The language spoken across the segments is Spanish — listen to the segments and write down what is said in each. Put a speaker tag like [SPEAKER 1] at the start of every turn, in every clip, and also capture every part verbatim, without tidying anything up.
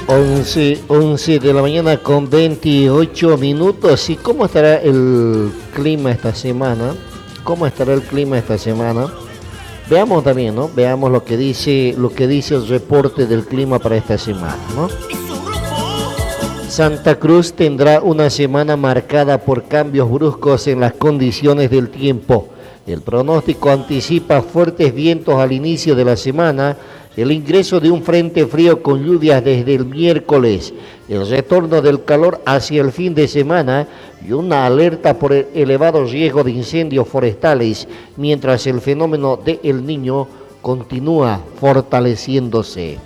[SPEAKER 1] once, once de la mañana con veintiocho minutos. ¿Y cómo estará el clima esta semana? ¿Cómo estará el clima esta semana? Veamos también, ¿no? Veamos lo que dice, lo que dice el reporte del clima para esta semana, ¿no? Santa Cruz tendrá una semana marcada por cambios bruscos en las condiciones del tiempo. El pronóstico anticipa fuertes vientos al inicio de la semana, el ingreso de un frente frío con lluvias desde el miércoles, el retorno del calor hacia el fin de semana y una alerta por el elevado riesgo de incendios forestales, mientras el fenómeno de El Niño continúa fortaleciéndose.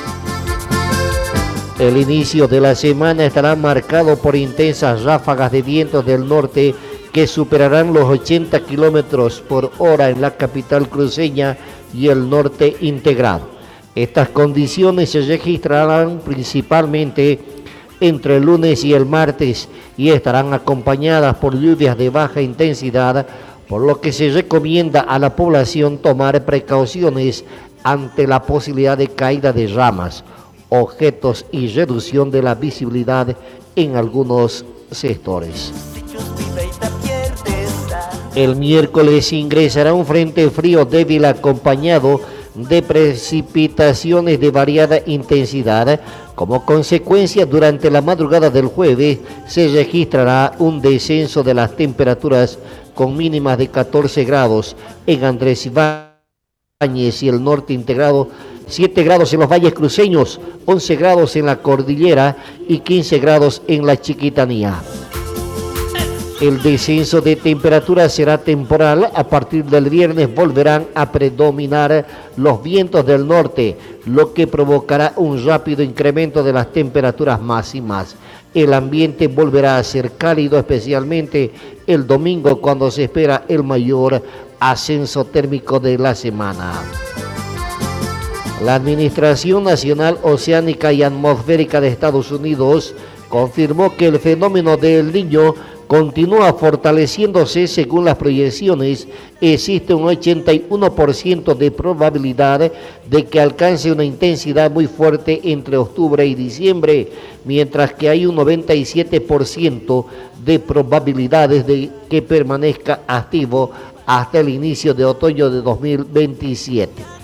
[SPEAKER 1] El inicio de la semana estará marcado por intensas ráfagas de vientos del norte que superarán los ochenta kilómetros por hora en la capital cruceña y el norte integrado. Estas condiciones se registrarán principalmente entre el lunes y el martes y estarán acompañadas por lluvias de baja intensidad, por lo que se recomienda a la población tomar precauciones ante la posibilidad de caída de ramas, objetos y reducción de la visibilidad en algunos sectores. El miércoles ingresará un frente frío débil acompañado de precipitaciones de variada intensidad. Como consecuencia, durante la madrugada del jueves se registrará un descenso de las temperaturas con mínimas de catorce grados en Andrés Ibáñez y el norte integrado, siete grados en los valles cruceños, once grados en la cordillera y quince grados en la Chiquitanía. El descenso de temperatura será temporal. A partir del viernes volverán a predominar los vientos del norte, lo que provocará un rápido incremento de las temperaturas máximas. El ambiente volverá a ser cálido, especialmente el domingo, cuando se espera el mayor ascenso térmico de la semana. La Administración Nacional Oceánica y Atmosférica de Estados Unidos confirmó que el fenómeno de El Niño continúa fortaleciéndose. Según las proyecciones, existe un ochenta y uno por ciento de probabilidad de que alcance una intensidad muy fuerte entre octubre y diciembre, mientras que hay un noventa y siete por ciento de probabilidades de que permanezca activo hasta el inicio de otoño de dos mil veintisiete.